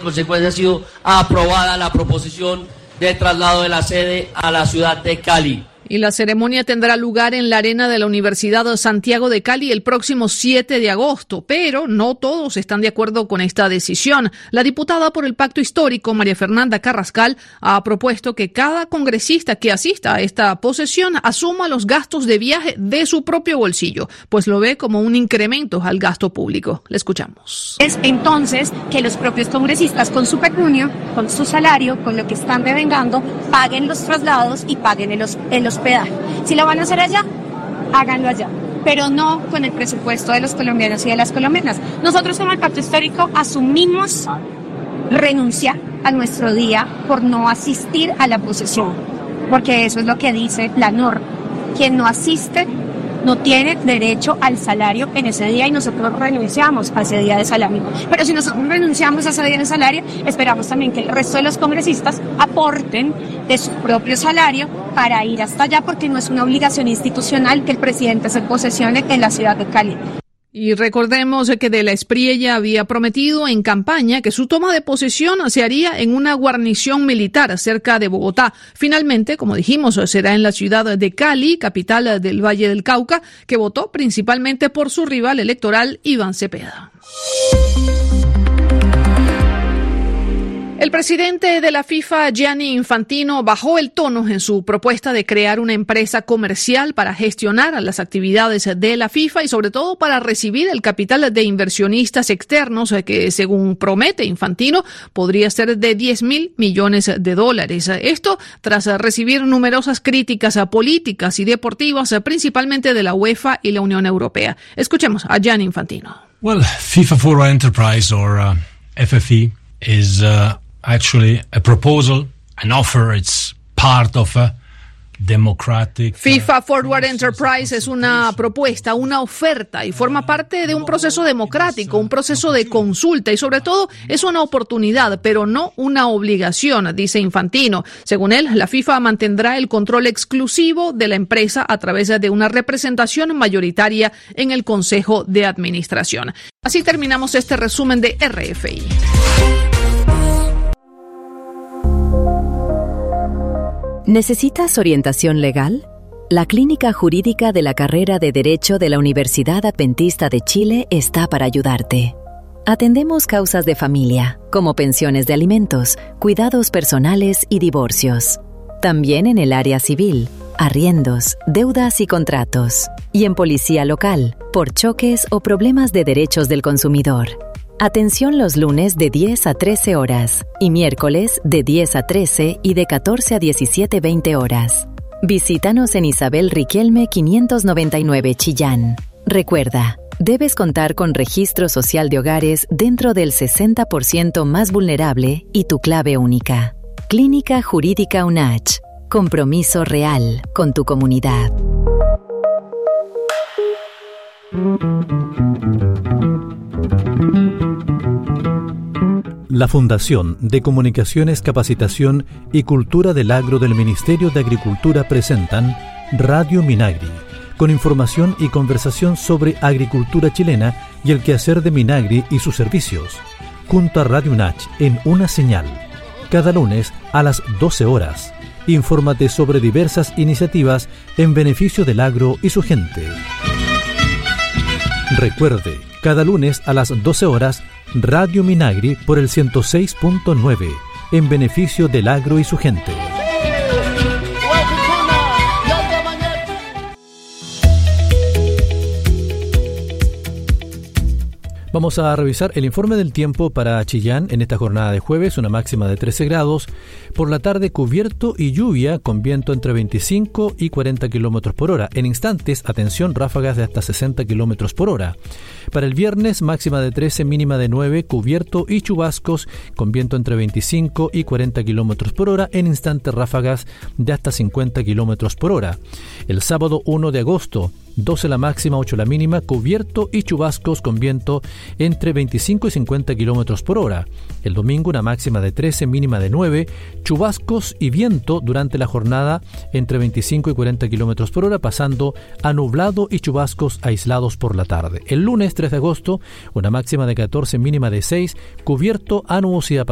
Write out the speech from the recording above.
En consecuencia ha sido aprobada la proposición de traslado de la sede a la ciudad de Cali. Y la ceremonia tendrá lugar en la arena de la Universidad de Santiago de Cali el próximo 7 de agosto, pero no todos están de acuerdo con esta decisión. La diputada por el Pacto Histórico, María Fernanda Carrascal, ha propuesto que cada congresista que asista a esta posesión asuma los gastos de viaje de su propio bolsillo, pues lo ve como un incremento al gasto público. Le escuchamos. Es entonces que los propios congresistas con su pecunio, con su salario, con lo que están devengando, paguen los traslados y paguen el hospedaje. Si lo van a hacer allá, háganlo allá, pero no con el presupuesto de los colombianos y de las colombianas. Nosotros como el Pacto Histórico asumimos renunciar a nuestro día por no asistir a la posesión, porque eso es lo que dice la norma. Quien no asiste no tiene derecho al salario en ese día y nosotros renunciamos a ese día de salario. Pero si nosotros renunciamos a ese día de salario, esperamos también que el resto de los congresistas aporten de su propio salario para ir hasta allá, porque no es una obligación institucional que el presidente se posesione en la ciudad de Cali. Y recordemos que De la Espriella había prometido en campaña que su toma de posesión se haría en una guarnición militar cerca de Bogotá. Finalmente, como dijimos, será en la ciudad de Cali, capital del Valle del Cauca, que votó principalmente por su rival electoral, Iván Cepeda. El presidente de la FIFA, Gianni Infantino, bajó el tono en su propuesta de crear una empresa comercial para gestionar las actividades de la FIFA y sobre todo para recibir el capital de inversionistas externos que, según promete Infantino, podría ser de $10.000 millones. Esto tras recibir numerosas críticas políticas y deportivas, principalmente de la UEFA y la Unión Europea. Escuchemos a Gianni Infantino. Well, FIFA Forward Enterprise or FFE is actually a proposal, an offer. It's part of a democratic. FIFA Forward Enterprise es una propuesta, una oferta y forma parte de un proceso democrático, un proceso de consulta y sobre todo es una oportunidad, pero no una obligación, dice Infantino. Según él, la FIFA mantendrá el control exclusivo de la empresa a través de una representación mayoritaria en el Consejo de Administración. Así terminamos este resumen de RFI. ¿Necesitas orientación legal? La Clínica Jurídica de la Carrera de Derecho de la Universidad Adventista de Chile está para ayudarte. Atendemos causas de familia, como pensiones de alimentos, cuidados personales y divorcios. También en el área civil, arriendos, deudas y contratos. Y en policía local, por choques o problemas de derechos del consumidor. Atención los lunes de 10 a 13 horas y miércoles de 10 a 13 y de 14 a 17:20 horas. Visítanos en Isabel Riquelme 599 Chillán. Recuerda, debes contar con registro social de hogares dentro del 60% más vulnerable y tu clave única. Clínica Jurídica UNACH. Compromiso real con tu comunidad. La Fundación de Comunicaciones, Capacitación y Cultura del Agro del Ministerio de Agricultura presentan Radio Minagri, con información y conversación sobre agricultura chilena y el quehacer de Minagri y sus servicios, junto a Radio UNACH en una señal, cada lunes a las 12 horas. Infórmate sobre diversas iniciativas en beneficio del agro y su gente. Recuerde, cada lunes a las 12 horas, Radio Minagri por el 106.9, en beneficio del agro y su gente. Vamos a revisar el informe del tiempo para Chillán en esta jornada de jueves, una máxima de 13 grados. Por la tarde cubierto y lluvia con viento entre 25 y 40 kilómetros por hora. En instantes, atención, ráfagas de hasta 60 kilómetros por hora. Para el viernes, máxima de 13, mínima de 9, cubierto y chubascos con viento entre 25 y 40 kilómetros por hora. En instantes, ráfagas de hasta 50 kilómetros por hora. El sábado 1 de agosto, 12 la máxima, 8 la mínima, cubierto y chubascos con viento entre 25 y 50 kilómetros por hora. El domingo una máxima de 13, mínima de 9, chubascos y viento durante la jornada entre 25 y 40 kilómetros por hora, pasando a nublado y chubascos aislados por la tarde. El lunes 3 de agosto una máxima de 14, mínima de 6, cubierto a nubosidad